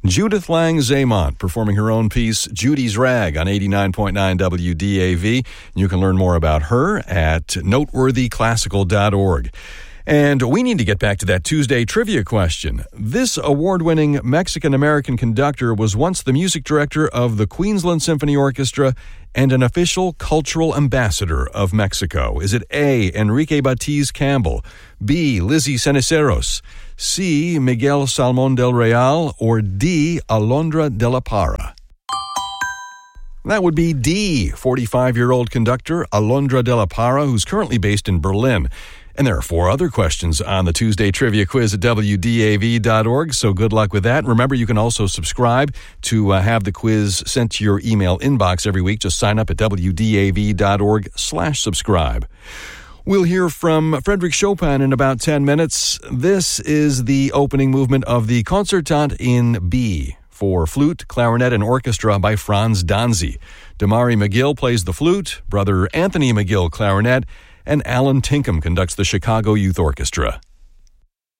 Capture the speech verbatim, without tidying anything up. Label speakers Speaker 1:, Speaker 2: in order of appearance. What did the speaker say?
Speaker 1: Judith Lang-Zamont performing her own piece, Judy's Rag, on eighty-nine point nine W D A V. You can learn more about her at noteworthy classical dot org. And we need to get back to that Tuesday trivia question. This award-winning Mexican-American conductor was once the music director of the Queensland Symphony Orchestra and an official cultural ambassador of Mexico. Is it A, Enrique Batiz Campbell, B, Lizzie Ceniceros, C, Miguel Salmón del Real, or D, Alondra de la Parra? That would be D, forty-five-year-old conductor Alondra de la Parra, who's currently based in Berlin. And there are four other questions on the Tuesday Trivia Quiz at W D A V dot org, so good luck with that. Remember, you can also subscribe to uh, have the quiz sent to your email inbox every week. Just sign up at W D A V dot org slash subscribe. We'll hear from Frédéric Chopin in about ten minutes. This is the opening movement of the Concertant in B for flute, clarinet, and orchestra by Franz Danzi. Damari McGill plays the flute, brother Anthony McGill clarinet, and Alan Tinkham conducts the Chicago Youth Orchestra.